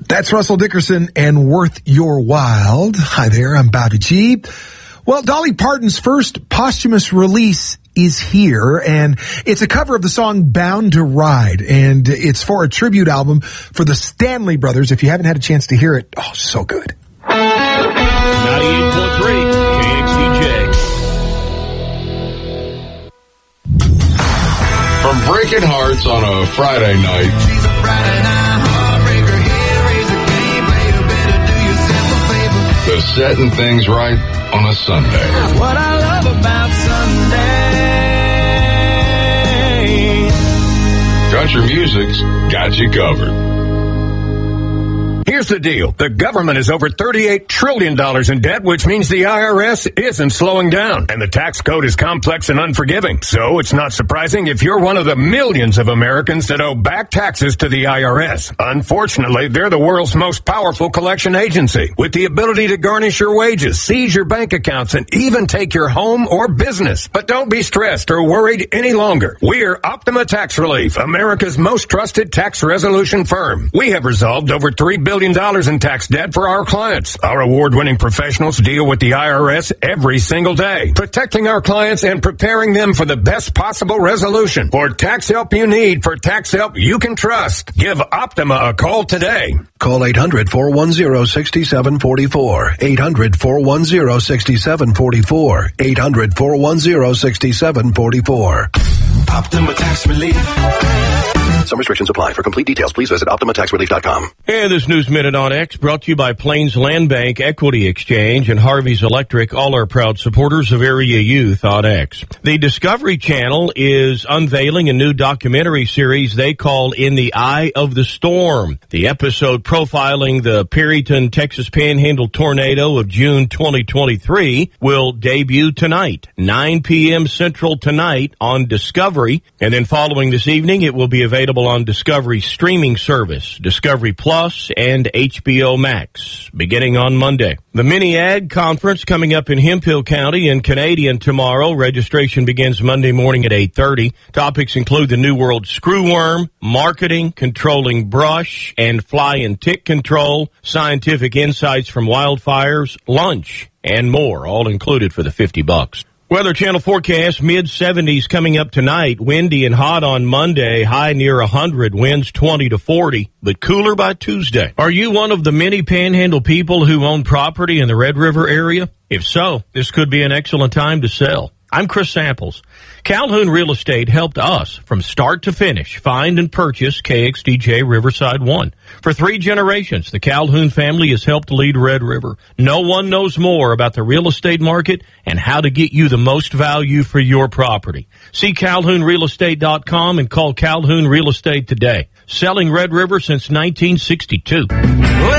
That's Russell Dickerson and Worth Your While. Hi there, I'm Bobby G. Well, Dolly Parton's first posthumous release is here, and it's a cover of the song Bound to Ride, and it's for a tribute album for the Stanley Brothers. If you haven't had a chance to hear it, oh, so good. 98.3 KXDJ. From Breaking Hearts on a Friday night. She's a Friday night heartbreaker. Here, raise a game, player, better do yourself a favor. To setting things right on a Sunday. What I love about Sunday. Country music's got you covered. Here's the deal. The government is over $38 trillion in debt, which means the IRS isn't slowing down. And the tax code is complex and unforgiving. So it's not surprising if you're one of the millions of Americans that owe back taxes to the IRS. Unfortunately, they're the world's most powerful collection agency, with the ability to garnish your wages, seize your bank accounts, and even take your home or business. But don't be stressed or worried any longer. We're Optima Tax Relief, America's most trusted tax resolution firm. We have resolved over $3 billion in tax debt for our clients. Our award-winning professionals deal with the IRS every single day, protecting our clients and preparing them for the best possible resolution. For tax help you need, for tax help you can trust, give Optima a call today. Call 800-410-6744. 800-410-6744. 800-410-6744. Optima Tax Relief. Some restrictions apply. For complete details, please visit OptimaTaxRelief.com. And this News Minute on X brought to you by Plains Land Bank Equity Exchange and Harvey's Electric, all are proud supporters of Area Youth on X. The Discovery Channel is unveiling a new documentary series they call In the Eye of the Storm. The episode profiling the Perryton, Texas Panhandle tornado of June 2023 will debut tonight, 9 p.m. Central tonight on Discovery. And then following this evening, it will be available on Discovery's streaming service, Discovery Plus and HBO Max, beginning on Monday. The Mini Ag Conference coming up in Hemphill County in Canadian tomorrow. Registration begins Monday morning at 8:30. Topics include the New World screwworm, marketing, controlling brush and fly and tick control, scientific insights from wildfires, lunch, and more, all included for the $50. Weather Channel forecast, mid-70s coming up tonight. Windy and hot on Monday, high near 100, winds 20 to 40, but cooler by Tuesday. Are you one of the many Panhandle people who own property in the Red River area? If so, this could be an excellent time to sell. I'm Chris Samples. Calhoun Real Estate helped us from start to finish find and purchase KXDJ Riverside 1. For 3 generations, the Calhoun family has helped lead Red River. No one knows more about the real estate market and how to get you the most value for your property. See CalhounRealEstate.com and call Calhoun Real Estate today. Selling Red River since 1962.